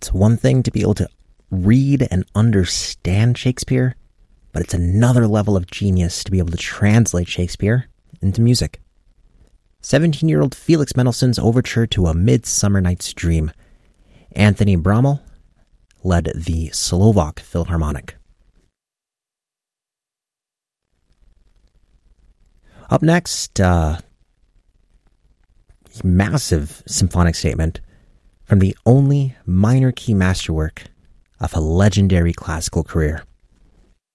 It's one thing to be able to read and understand Shakespeare, but it's another level of genius to be able to translate Shakespeare into music. 17-year-old Felix Mendelssohn's overture to A Midsummer Night's Dream. Anthony Brammel led the Slovak Philharmonic. Up next, massive symphonic statement from the only minor key masterwork of a legendary classical career.